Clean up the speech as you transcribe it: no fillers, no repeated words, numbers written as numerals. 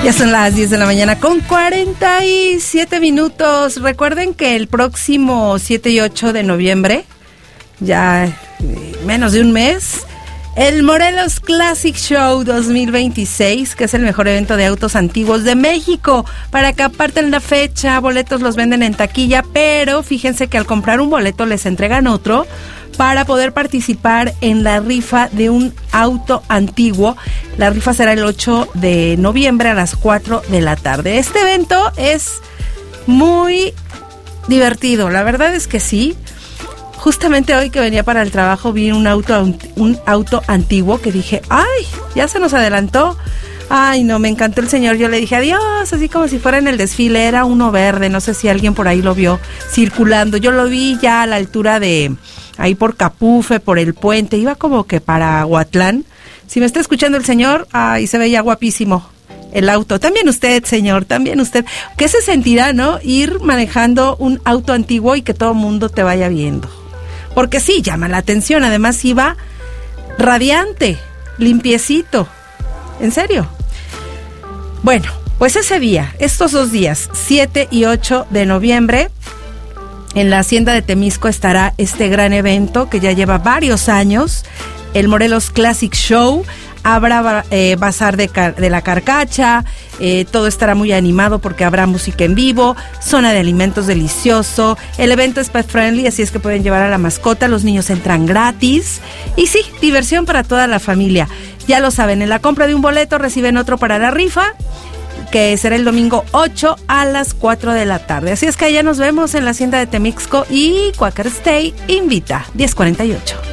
Ya son las 10 de la mañana con 47 minutos. Recuerden que el próximo 7 y 8 de noviembre, ya menos de un mes, el Morelos Classic Show 2026, que es el mejor evento de autos antiguos de México. Para que aparten la fecha, boletos los venden en taquilla, pero fíjense que al comprar un boleto les entregan otro para poder participar en la rifa de un auto antiguo. La rifa será el 8 de noviembre a las 4 de la tarde. Este evento es muy divertido, la verdad es que sí. Justamente hoy que venía para el trabajo vi un auto antiguo que dije, ¡ay! Ya se nos adelantó. Ay, no, me encantó el señor. Yo le dije adiós, así como si fuera en el desfile. Era uno verde, no sé si alguien por ahí lo vio circulando. Yo lo vi ya a la altura de ahí por Capufe, por el puente. Iba como que para Aguatlán. Si me está escuchando el señor, ay, se veía guapísimo el auto. También usted, señor, también usted. ¿Qué se sentirá, no? Ir manejando un auto antiguo y que todo el mundo te vaya viendo. Porque sí, llama la atención. Además iba radiante, limpiecito. ¿En serio? Bueno, pues ese día, estos 2 días, 7 y 8 de noviembre, en la Hacienda de Temisco estará este gran evento que ya lleva varios años, el Morelos Classic Show. Habrá bazar de la carcacha, todo estará muy animado porque habrá música en vivo, zona de alimentos delicioso, el evento es pet friendly, así es que pueden llevar a la mascota, los niños entran gratis y sí, diversión para toda la familia. Ya lo saben, en la compra de un boleto reciben otro para la rifa, que será el domingo 8 a las 4 de la tarde. Así es que allá nos vemos en la Hacienda de Temixco y Quaker Stay invita, 10:48.